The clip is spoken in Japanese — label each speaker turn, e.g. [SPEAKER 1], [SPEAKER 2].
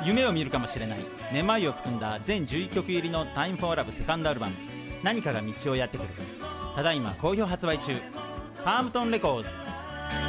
[SPEAKER 1] 夢を見るかもしれないめまいを含んだ全11曲入りの Time for Love セカンドアルバム何かが道をやってくる、ただいま好評発売中。パームトンレコーズ。